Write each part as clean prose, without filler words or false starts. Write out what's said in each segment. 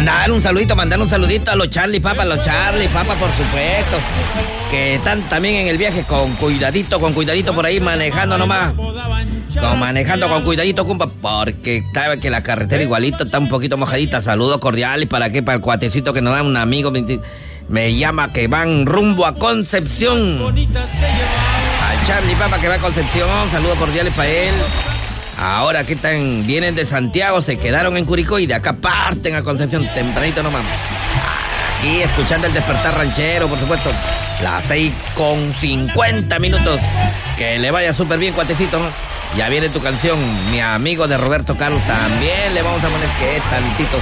Mandar un saludito a los Charlie Papa, por supuesto. Que están también en el viaje con cuidadito por ahí, manejando nomás. Manejando con cuidadito, compa, porque sabe que la carretera igualito está un poquito mojadita. Saludos cordiales para el cuatecito que nos da un amigo. Me llama que van rumbo a Concepción. Al Charlie Papa que va a Concepción, saludos cordiales para él. Ahora que vienen de Santiago, se quedaron en Curicó y de acá parten a Concepción tempranito nomás. Aquí escuchando el despertar ranchero, por supuesto. Las 6:50. Que le vaya súper bien, cuatecito, ¿no? Ya viene tu canción, mi amigo de Roberto Carlos. También le vamos a poner que es tantito.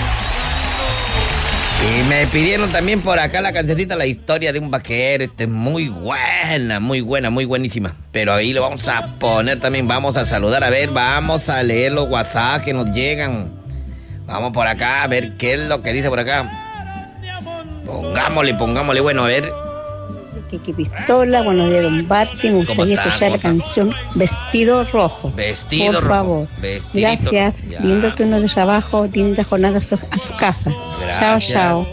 Y me pidieron también por acá la cancioncita La historia de un vaquero. Muy buena, muy buenísima. Pero ahí lo vamos a poner también. Vamos a saludar, a ver, vamos a leer los WhatsApp que nos llegan. Vamos por acá a ver qué es lo que dice por acá. Pongámosle, bueno, a ver. Kiki Pistola, buenos días, don Barty. Me gustaría escuchar la canción Vestido Rojo. Vestido por rojo. favor. Vestidito. Gracias. Ya. Lindo turno de trabajo, linda jornada a su casa. Gracias. Chao.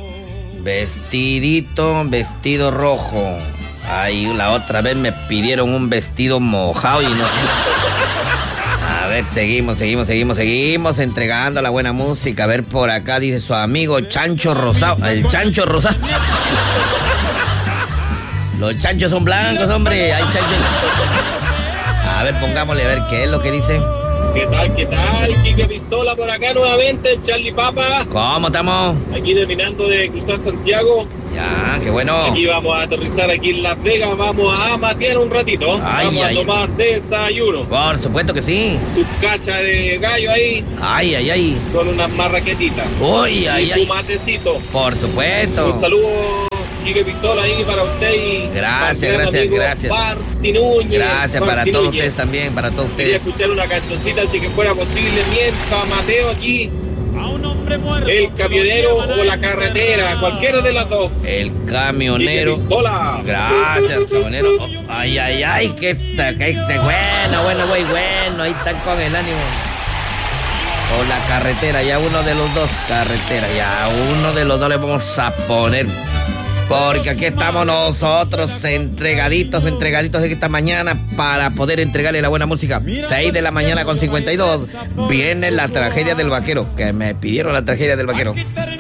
Vestido rojo. Ahí la otra vez me pidieron un vestido mojado y no. A ver, seguimos entregando la buena música. A ver, por acá dice su amigo Chancho Rosado. El Chancho Rosado. Los chanchos son blancos, hombre. Hay chanchos. A ver, pongámosle a ver qué es lo que dice. ¿Qué tal? Kike Pistola por acá nuevamente, el Charlie Papa. ¿Cómo estamos? Aquí terminando de cruzar Santiago. Ya, qué bueno. Aquí vamos a aterrizar aquí en Las Vegas, vamos a matear un ratito. Vamos a tomar desayuno. Por supuesto que sí. Su cacha de gallo ahí. Ay. Con unas marraquetitas. Uy, y su matecito. Por supuesto. Un saludo, Kike Pistola, ahí para usted y gracias. Barty Núñez. Gracias para todos ustedes también, para todos ustedes. Quería escuchar una cancioncita si que fuera posible mientras Mateo aquí. El camionero o la carretera, cualquiera de las dos. El camionero. Kike Pistola. Gracias, camionero. Ay, que bueno, ahí están con el ánimo. O la carretera, ya uno de los dos, carretera, ya uno de los dos le vamos a poner. Porque aquí estamos nosotros entregaditos de esta mañana para poder entregarle la buena música. 6 de la mañana con 52. Viene la tragedia del vaquero, que me pidieron la tragedia del vaquero.